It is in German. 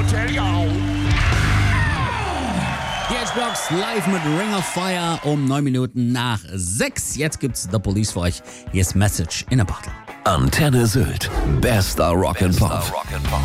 tell you. Die H-Blocks live mit Ring of Fire um 9 Minuten nach 6. Jetzt gibt's The Police für euch. Hier ist Message in a Bottle. Antenne Sylt. Bester Rock'n'Pop.